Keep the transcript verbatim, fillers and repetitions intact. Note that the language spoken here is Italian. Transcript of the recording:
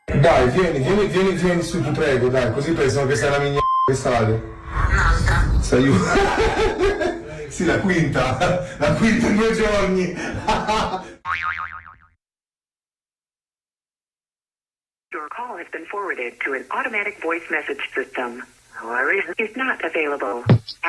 Dai, vieni, vieni, vieni, vieni su, ti prego, dai, così pensano che sei una migna di strade. Un'altra. Sei un... Sì, la quinta, la quinta in due giorni. Your call has been forwarded to an automatic voice message system. However, is not available.